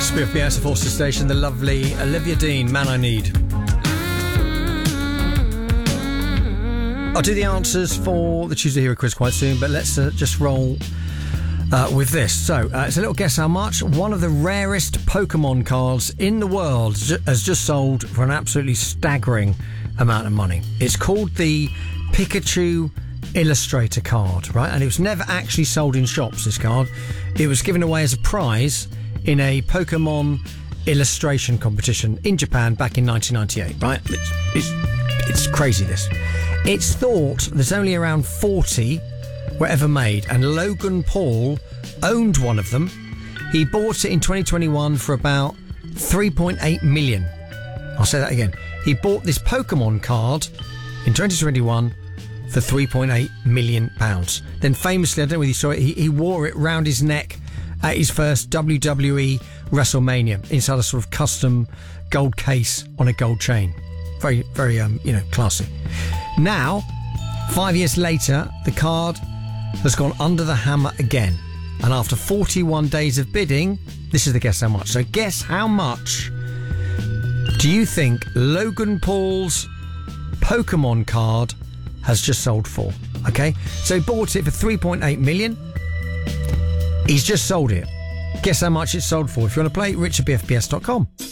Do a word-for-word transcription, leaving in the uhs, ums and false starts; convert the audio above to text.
It's B F B S, a Forster Station, the lovely Olivia Dean, Man I Need. I'll do the answers for the Tuesday Hero quiz quite soon, but let's uh, just roll uh, with this. So, uh, it's a little guess how much. One of the rarest Pokemon cards in the world has just sold for an absolutely staggering amount of money. It's called the Pikachu Illustrator card, right? And it was never actually sold in shops, this card. It was given away as a prize in a Pokemon illustration competition in Japan back in nineteen ninety-eight, right? It's, it's, it's crazy, this. It's thought there's only around forty were ever made, and Logan Paul owned one of them. He bought it in twenty twenty-one for about three point eight million. I'll say that again. He bought this Pokemon card in twenty twenty-one for three point eight million pounds. Then famously, I don't know whether you saw it, he, he wore it round his neck at his first W W E WrestleMania inside a sort of custom gold case on a gold chain. Very, very, um, you know, classy. Now, five years later, the card has gone under the hammer again. And after forty-one days of bidding, this is the guess how much. So guess how much do you think Logan Paul's Pokemon card has just sold for? Okay, so he bought it for three point eight million. He's just sold it. Guess how much it's sold for. If you want to play, rich at b f b s dot com.